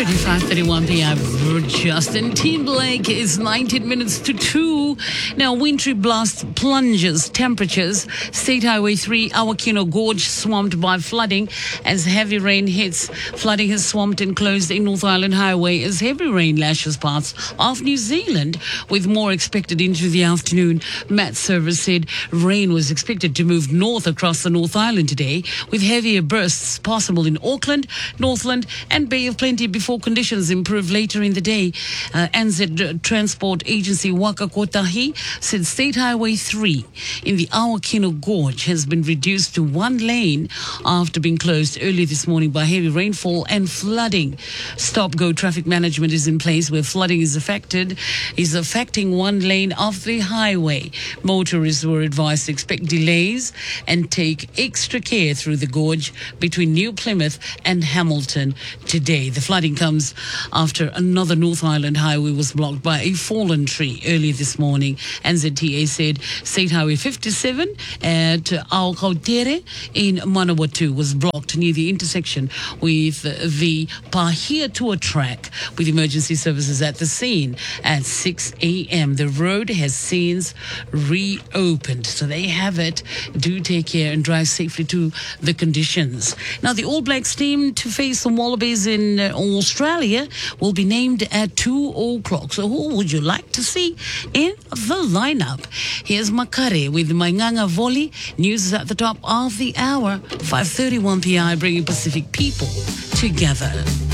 25:31 p.m. Justin Timberlake is 19 minutes to 2. Now, wintry blast plunges temperatures. State Highway 3, Awakino Gorge swamped by flooding as heavy rain hits. Flooding has swamped and closed in North Island Highway as heavy rain lashes parts of New Zealand, with more expected into the afternoon. Met Service said rain was expected to move north across the North Island today, with heavier bursts possible in Auckland, Northland and Bay of Plenty before conditions improve later in the day. NZ Transport Agency Waka Kotahi said State Highway 3 in the Awakino Gorge has been reduced to one lane after being closed early this morning by heavy rainfall and flooding. Stop-go traffic management is in place where flooding is affecting one lane of the highway. Motorists were advised to expect delays and take extra care through the gorge between New Plymouth and Hamilton today. The flooding comes after another North Island highway was blocked by a fallen tree earlier this morning. NZTA said State Highway 57 at Aokautere in Manawatu was blocked near the intersection with the Pahia Tour track, with emergency services at the scene at 6 a.m. The road has since reopened. So they have it. Do take care and drive safely to the conditions. Now, the All Blacks team to face the Wallabies in Australia will be named at 2 o'clock. So who would you like to see in the lineup? Here's Makare with Mainganga Volley. News is at the top of the hour. 5:31 p.m. bringing Pacific people together.